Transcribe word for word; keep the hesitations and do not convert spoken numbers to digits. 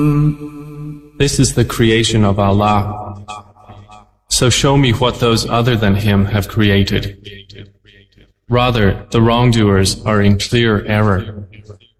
This is the creation of Allah. So show me what those other than Him have created. Rather, the wrongdoers are in clear error.